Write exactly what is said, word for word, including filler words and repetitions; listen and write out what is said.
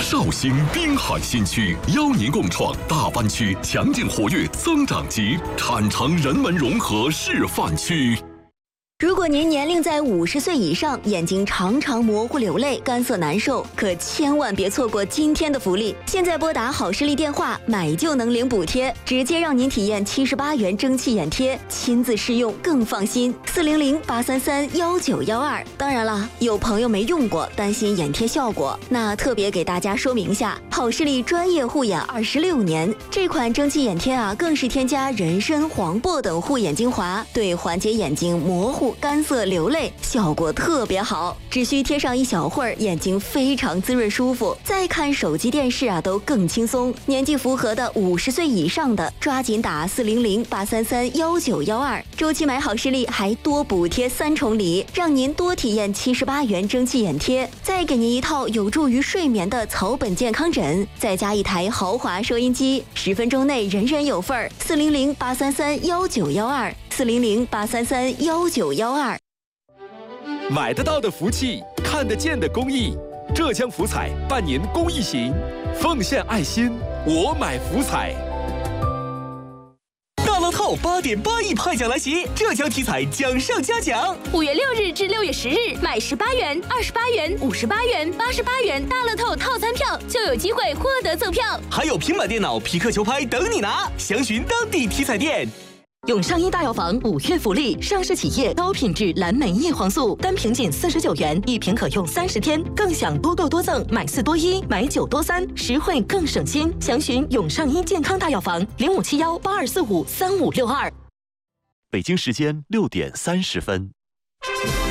绍兴滨海新区邀您共创大湾区强劲活跃增长极产城人文融合示范区。 如果您年龄在五十岁以上，眼睛常常模糊流泪、干涩难受，可千万别错过今天的福利！现在拨打好视力电话，买就能领补贴，直接让您体验七十八元蒸汽眼贴，亲自试用更放心。四零零八三三幺九幺二。当然了，有朋友没用过，担心眼贴效果，那特别给大家说明一下，好视力专业护眼二十六年，这款蒸汽眼贴啊，更是添加人参、黄柏等护眼精华，对缓解眼睛模糊、干涩、流泪效果特别好，只需贴上一小会儿，眼睛非常滋润舒服。再看手机、电视啊，都更轻松。年纪符合的五十岁以上的，抓紧打四零零八三三幺九幺二，周期买好视力还多补贴三重礼，让您多体验七十八元蒸汽眼贴，再给您一套有助于睡眠的草本健康枕，再加一台豪华收音机，十分钟内人人有份儿。四零零八三三幺九幺二。四零零八三三幺九幺二。 买得到的福气，看得见的公益。浙江福彩半年公益行，奉献爱心，我买福彩。 大乐透八点八亿派奖来袭，浙江体彩奖上加奖。 五月六日至六月十日，买十八元、二十八元、五十八元、八十八元大乐透套餐票，就有机会获得赠票， 还有平板电脑、匹克球拍等你拿。详询当地体彩店。 永上一大药房五月福利，上市企业高品质蓝莓叶黄素，单瓶仅四十九元，一瓶可用三十天，更享多购多赠，买四多一，买九多三，实惠更省心。详询永上一健康大药房零五七幺八二四五三五六二。 北京时间六点三十分。